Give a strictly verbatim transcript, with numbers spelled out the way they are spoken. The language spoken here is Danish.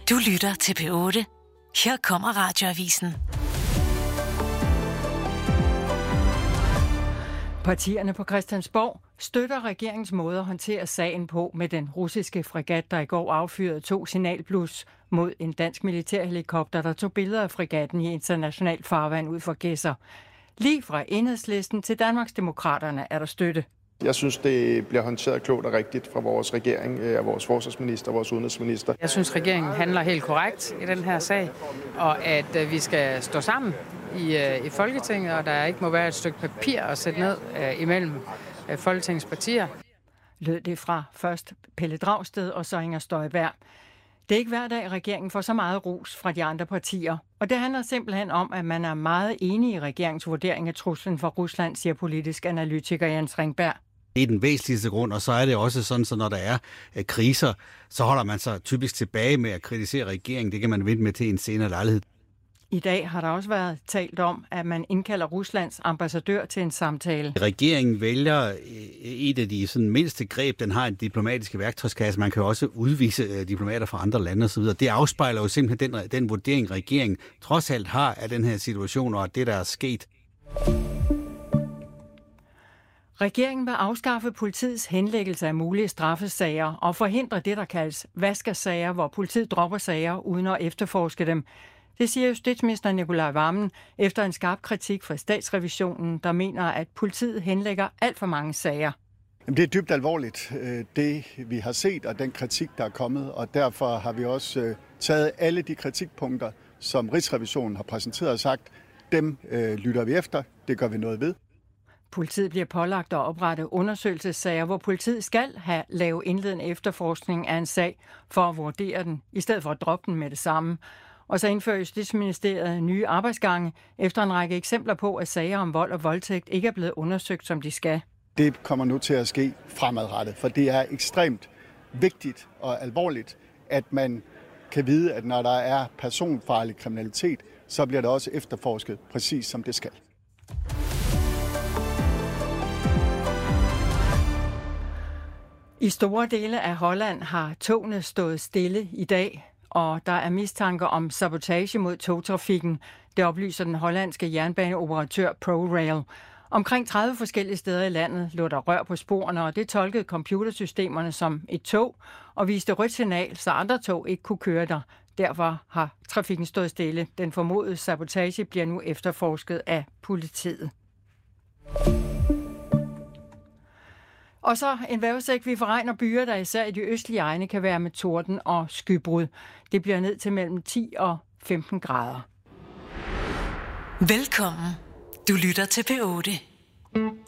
Du lytter til P otte. Her kommer Radioavisen. Partierne på Christiansborg støtter regeringens måde at håndtere sagen på med den russiske fregat, der i går affyrede to signalblus mod en dansk militærhelikopter, der tog billeder af fregatten i international farvand ud for Gedser. Lige fra Enhedslisten til Danmarksdemokraterne er der støtte. Jeg synes, det bliver håndteret klogt og rigtigt fra vores regering, af vores forsvarsminister og vores udenrigsminister. Jeg synes, regeringen handler helt korrekt i den her sag, og at vi skal stå sammen i, i Folketinget, og der ikke må være et stykke papir at sætte ned uh, imellem uh, Folketingets partier. Lød det fra først Pelle Dragsted og så Inger Støjberg. Det er ikke hver dag, regeringen får så meget ros fra de andre partier. Og det handler simpelthen om, at man er meget enig i regeringens vurdering af truslen fra Rusland, siger politisk analytiker Jens Ringberg. Det er den væsentligste grund, og så er det også sådan, så når der er uh, kriser, så holder man sig typisk tilbage med at kritisere regeringen. Det kan man vente med til en senere lejlighed. I dag har der også været talt om, at man indkalder Ruslands ambassadør til en samtale. Regeringen vælger et af de sådan, mindste greb, den har en diplomatiske værktøjskasse. Man kan jo også udvise diplomater fra andre lande osv. Det afspejler jo simpelthen den, den vurdering, regeringen trods alt har af den her situation og det, der er sket. Regeringen vil afskaffe politiets henlæggelse af mulige straffesager og forhindre det, der kaldes vaskersager, hvor politiet dropper sager uden at efterforske dem. Det siger justitsminister Nicolai Wammen efter en skarp kritik fra Statsrevisionen, der mener, at politiet henlægger alt for mange sager. Det er dybt alvorligt, det vi har set, og den kritik, der er kommet, og derfor har vi også taget alle de kritikpunkter, som Rigsrevisionen har præsenteret og sagt, dem øh, lytter vi efter, det gør vi noget ved. Politiet bliver pålagt at oprette undersøgelsessager, hvor politiet skal have lave indledende efterforskning af en sag for at vurdere den, i stedet for at droppe den med det samme. Og så indfører Justitsministeriet nye arbejdsgange efter en række eksempler på, at sager om vold og voldtægt ikke er blevet undersøgt, som de skal. Det kommer nu til at ske fremadrettet, for det er ekstremt vigtigt og alvorligt, at man kan vide, at når der er personfarlig kriminalitet, så bliver det også efterforsket præcis som det skal. I store dele af Holland har togene stået stille i dag, og der er mistanker om sabotage mod togtrafikken. Det oplyser den hollandske jernbaneoperatør ProRail. Omkring tredive forskellige steder i landet lå der rør på sporene, og det tolkede computersystemerne som et tog og viste rødt signal, så andre tog ikke kunne køre der. Derfor har trafikken stået stille. Den formodede sabotage bliver nu efterforsket af politiet. Og så en vejrudsigt. Vi får regn og byer, der især i de østlige egne kan være med torden og skybrud. Det bliver ned til mellem ti og femten grader. Velkommen. Du lytter til P otte.